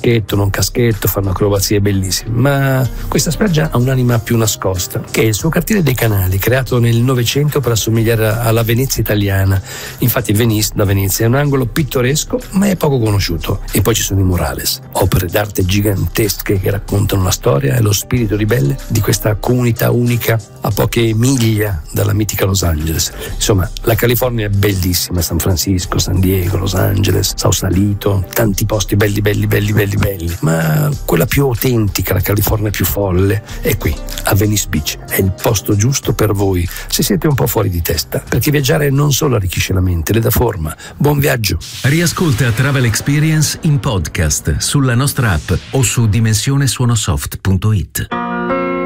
caschetto, non caschetto, fanno acrobazie bellissime, ma questa spiaggia ha un'anima più nascosta, che è il suo quartiere dei canali, creato nel Novecento per assomigliare alla Venezia italiana. Infatti Venice, da Venezia, è un angolo pittoresco ma è poco conosciuto. E poi ci sono i murales, opere d'arte gigantesche che raccontano la storia e lo spirito ribelle di questa comunità unica a poche miglia dalla mitica Los Angeles. Insomma, la California è bellissima: San Francisco, San Diego, Los Angeles, Sausalito, tanti posti belli, ma quella più autentica, la California più folle, è qui, a Venice Beach. È il posto giusto per voi se siete un po' fuori di testa, perché viaggiare non solo arricchisce la mente, le dà forma. Buon viaggio. Riascolta Travel Experience in podcast sulla nostra app o su dimensionesuonosoft.it.